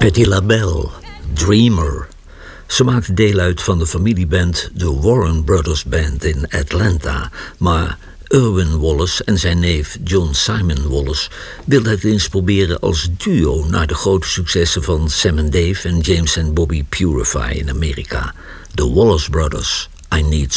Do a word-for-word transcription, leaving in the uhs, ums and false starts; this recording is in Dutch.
Patti LaBelle, Dreamer. Ze maakte deel uit van de familieband The Warren Brothers Band in Atlanta, maar Irwin Wallace en zijn neef John Simon Wallace wilden het eens proberen als duo naar de grote successen van Sam and Dave en James and Bobby Purify in Amerika. The Wallace Brothers, I Need